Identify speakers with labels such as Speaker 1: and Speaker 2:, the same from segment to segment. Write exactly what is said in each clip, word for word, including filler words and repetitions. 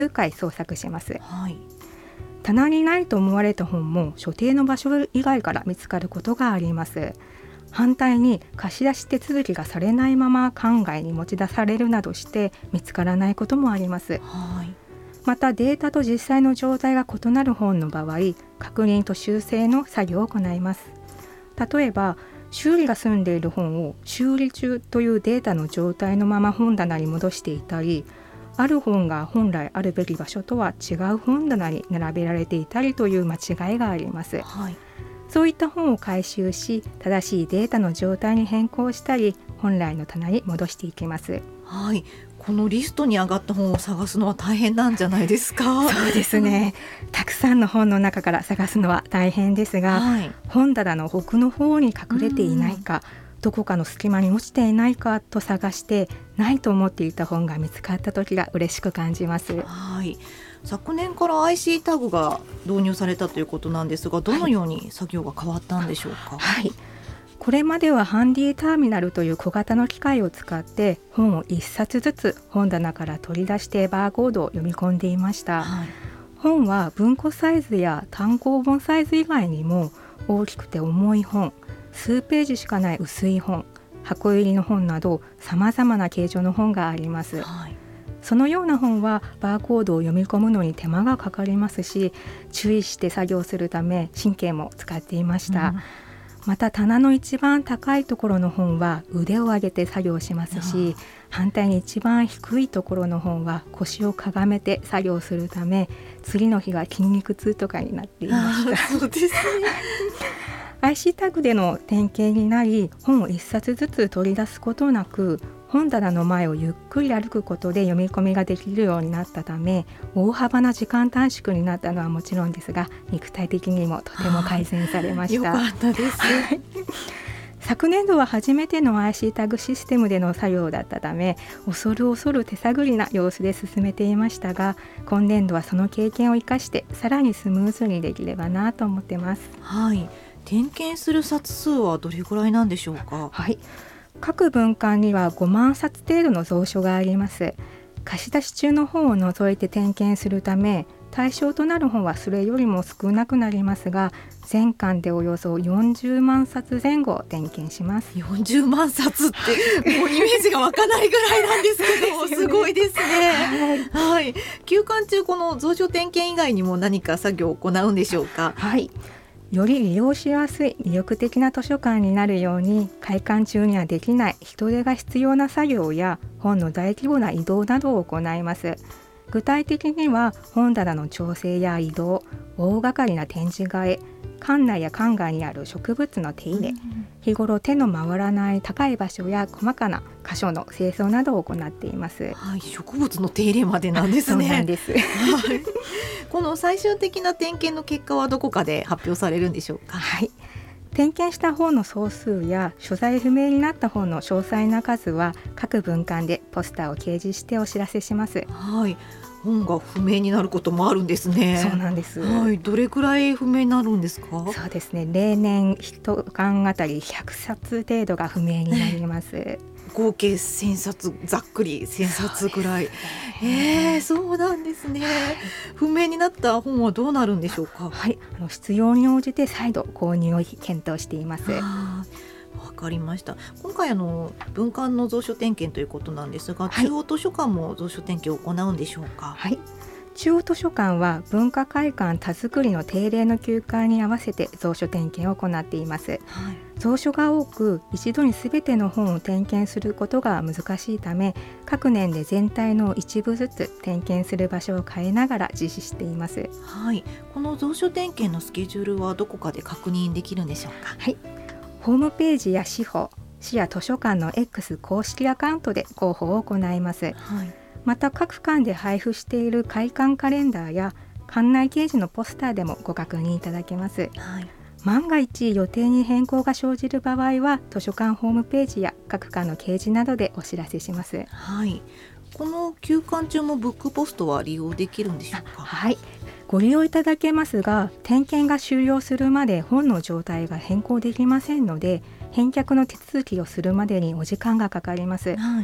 Speaker 1: 回捜索します。
Speaker 2: はい、
Speaker 1: 棚にないと思われた本も所定の場所以外から見つかることがあります。反対に貸し出し手続きがされないまま館外に持ち出されるなどして見つからないこともあります。
Speaker 2: はい、
Speaker 1: またデータと実際の状態が異なる本の場合、確認と修正の作業を行います。例えば修理が済んでいる本を修理中というデータの状態のまま本棚に戻していたり、ある本が本来あるべき場所とは違う本棚に並べられていたりという間違いがあります。
Speaker 2: はい、
Speaker 1: そういった本を回収し、正しいデータの状態に変更したり、本来の棚に戻していきます。
Speaker 2: はい、このリストに上がった本を探すのは大変なんじゃないですか？
Speaker 1: そうですねたくさんの本の中から探すのは大変ですが、
Speaker 2: はい、
Speaker 1: 本棚の奥の方に隠れていないか、どこかの隙間に落ちていないかと探して、ないと思っていた本が見つかった時が嬉しく感じます。
Speaker 2: はい、昨年から アイシー タグが導入されたということなんですが、どのように作業が変わったんでしょうか？
Speaker 1: はい、これまではハンディターミナルという小型の機械を使って本をいっさつずつ本棚から取り出してバーコードを読み込んでいました。
Speaker 2: はい、
Speaker 1: 本は文庫サイズや単行本サイズ以外にも、大きくて重い本、数ページしかない薄い本、箱入りの本など様々な形状の本があります。
Speaker 2: はい、
Speaker 1: そのような本はバーコードを読み込むのに手間がかかりますし、注意して作業するため神経も使っていました。うん、また棚の一番高いところの本は腕を上げて作業しますし、反対に一番低いところの本は腰をかがめて作業するため、次の日が筋肉痛とかになっていました。
Speaker 2: そうですね
Speaker 1: アイシー タグでの点検になり、本を一冊ずつ取り出すことなく、本棚の前をゆっくり歩くことで読み込みができるようになったため、大幅な時間短縮になったのはもちろんですが、肉体的にもとても改善されました。
Speaker 2: よかったです
Speaker 1: 昨年度は初めての アイシー タグシステムでの作業だったため、恐る恐る手探りな様子で進めていましたが、今年度はその経験を生かしてさらにスムーズにできればなと思ってます。
Speaker 2: はい、点検する冊数はどれくらいなんでしょうか？
Speaker 1: はい、各文館にはごまんさつ程度の蔵書があります。貸し出し中の本を除いて点検するため、対象となる本はそれよりも少なくなりますが、全館でおよそよんじゅうまんさつぜん後を点検します。
Speaker 2: よんじゅうまんさつってもうイメージが湧かないぐらいなんですけどすごいですね。はい、休館中この蔵書点検以外にも何か作業を行うんでしょうか？
Speaker 1: はい、より利用しやすい魅力的な図書館になるように、開館中にはできない人手が必要な作業や本の大規模な移動などを行います。具体的には本棚の調整や移動、大掛かりな展示替え、館内や館外にある植物の手入れ、うん、日頃手の回らない高い場所や細かな箇所の清掃などを行っています。
Speaker 2: はい、植物の手入れまでなんですね。
Speaker 1: そうなんです、はい、
Speaker 2: この最終的な点検の結果はどこかで発表されるんでしょうか？
Speaker 1: はい、点検した本の総数や所在不明になった本の詳細な数は各文館でポスターを掲示してお知らせします。
Speaker 2: はい、本が不明になることもあるんですね。
Speaker 1: そうなんです、
Speaker 2: はい、どれくらい不明になるんですか？
Speaker 1: そうですね、例年いち館あたりひゃくさつ程度が不明になります
Speaker 2: 合計せんさつ、ざっくりせんさつぐらい。そうですね、えー、そうなんですね。不明になった本はどうなるんでしょうか？
Speaker 1: はい、あの必要に応じて再度購入を検討しています。
Speaker 2: わかりました。今回あの文館の蔵書点検ということなんですが、
Speaker 1: はい、
Speaker 2: 中央図書館も蔵書点検を行うんでしょうか？
Speaker 1: はい、中央図書館は文化会館田作りの定例の休館に合わせて蔵書点検を行っています。はい、蔵書が多く一度に全ての本を点検することが難しいため、各年で全体の一部ずつ点検する場所を変えながら実施しています。
Speaker 2: はい、この蔵書点検のスケジュールはどこかで確認できるんでしょうか？
Speaker 1: はい、ホームページや市保、市や図書館の X 公式アカウントで広報を行います。はい、また各館で配布している開館カレンダーや館内掲示のポスターでもご確認いただけます。はい、万が一予定に変更が生じる場合は図書館ホームページや各館の掲示などでお知らせします。
Speaker 2: はい、この休館中もブックポストは利用できるんでしょうか？
Speaker 1: はい、ご利用いただけますが、点検が終了するまで本の状態が変更できませんので、返却の手続きをするまでにお時間がかかります。はい、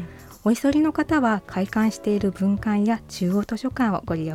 Speaker 1: お急ぎの方は開館している分館や中央図書館をご利用